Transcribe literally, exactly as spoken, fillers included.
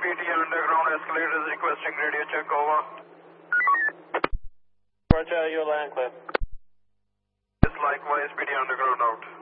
B T Underground escalators requesting radio check, over. Roger, you're land clear. Yes, likewise, B T Underground out.